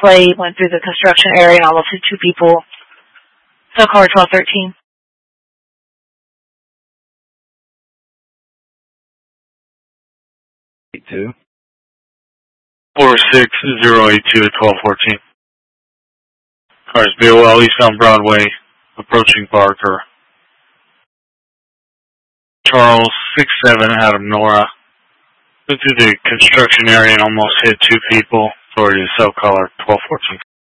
plate, went through the construction area and almost hit 2 people. So car 1213. 82. 46082 at 1214. Cars BOL eastbound Broadway, approaching Barker. Charles 67 out of Nora. Went through the construction area and almost hit 2 people. Authority to cell caller 1214.